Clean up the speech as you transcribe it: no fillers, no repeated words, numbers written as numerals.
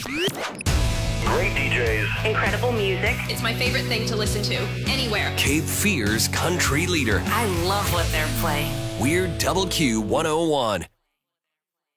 Great DJs. Incredible music. It's my favorite thing to listen to, anywhere. Cape Fear's country leader. I love what they're playing. We're Double Q 101.